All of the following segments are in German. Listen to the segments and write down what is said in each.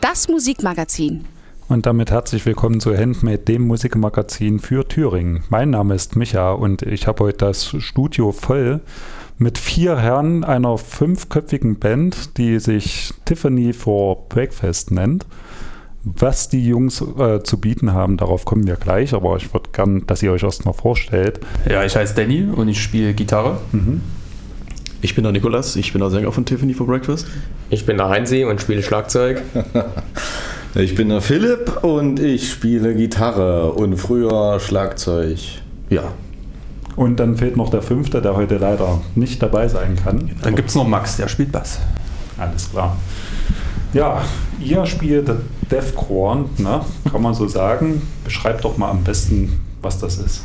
das Musikmagazin. Und damit herzlich willkommen zu Handmade, dem Musikmagazin für Thüringen. Mein Name ist Micha und ich habe heute das Studio voll mit 4 Herren einer 5-köpfigen Band, die sich Tiffany for Breakfast nennt. Was die Jungs zu bieten haben, darauf kommen wir gleich, aber ich würde gern, dass ihr euch erstmal vorstellt. Ja, ich heiße Danny und ich spiele Gitarre. Ich bin der Nikolas, ich bin der Sänger von Tiffany for Breakfast. Ich bin der Heinzi und spiele Schlagzeug. Ich bin der Philipp und ich spiele Gitarre und früher Schlagzeug. Ja. Und dann fehlt noch der 5., der heute leider nicht dabei sein kann. Dann gibt es noch Max, der spielt Bass. Alles klar. Ja, ihr spielt Deathcore, ne? Kann man so sagen. Beschreibt doch mal am besten, was das ist.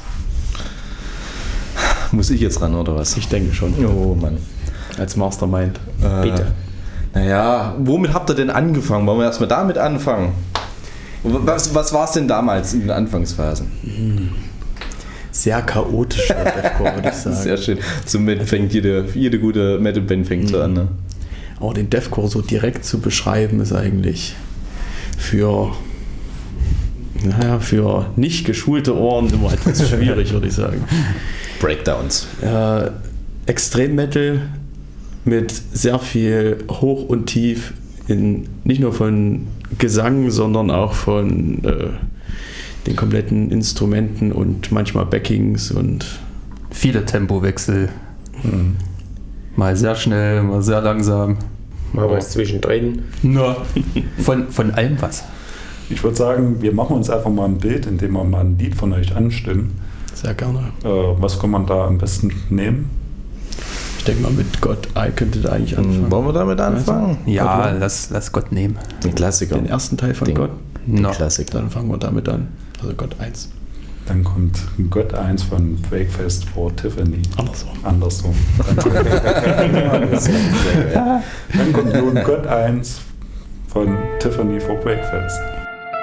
Muss ich jetzt ran, oder was? Ich denke schon. Oh Mann. Als Mastermind. Bitte. Naja, womit habt ihr denn angefangen? Wollen wir erstmal damit anfangen? Was war es denn damals in den Anfangsphasen? Sehr chaotischer Deathcore, würde ich sagen. Sehr schön. Somit fängt jede gute Metal-Band so an, ne? Aber den Deathcore so direkt zu beschreiben, ist eigentlich für nicht geschulte Ohren immer etwas schwierig, würde ich sagen. Breakdowns. Extrem-Metal mit sehr viel Hoch und Tief, nicht nur von Gesang, sondern auch von den kompletten Instrumenten und manchmal Backings und Viele Tempowechsel. Mal sehr schnell, mal sehr langsam. Mal was zwischendrin. Nur von allem was. Ich würde sagen, wir machen uns einfach mal ein Bild, indem wir mal ein Lied von euch anstimmen. sehr gerne. Was kann man da am besten nehmen? Ich denke mal, mit Gott könnte da eigentlich anfangen. Wollen wir damit anfangen? Ja, lass Gott nehmen. Den Klassiker. Den ersten Teil von Gott. Den No. Klassiker. Dann fangen wir damit an. Also Gott 1. Dann kommt Gott 1 von Breakfast for Tiffany. Andersrum. Dann kommt nun Gott 1 von Tiffany for Breakfast.